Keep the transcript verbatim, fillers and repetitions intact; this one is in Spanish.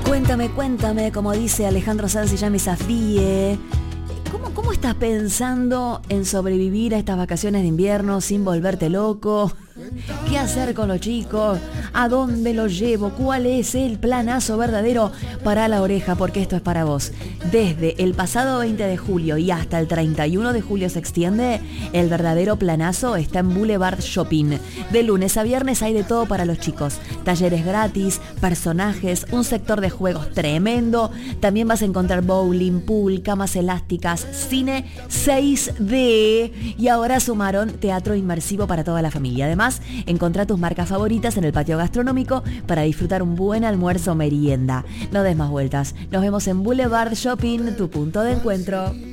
Cuéntame, cuéntame, como dice Alejandro Sanz y Yami Safdie. ¿Cómo, ¿Cómo estás pensando en sobrevivir a estas vacaciones de invierno sin volverte loco? ¿Qué hacer con los chicos? ¿A dónde los llevo? ¿Cuál es el planazo verdadero? Para la oreja, porque esto es para vos. Desde el pasado veinte de julio y hasta el treinta y uno de julio se extiende. El verdadero planazo está en Boulevard Shopping. De lunes a viernes hay de todo para los chicos. Talleres gratis, personajes, un sector de juegos tremendo. También vas a encontrar bowling, pool, camas elásticas, cine seis D. Y ahora sumaron teatro inmersivo para toda la familia. Además, encontrá tus marcas favoritas en el patio gastronómico para disfrutar un buen almuerzo o merienda. No des más vueltas. Nos vemos en Boulevard Shopping, tu punto de encuentro.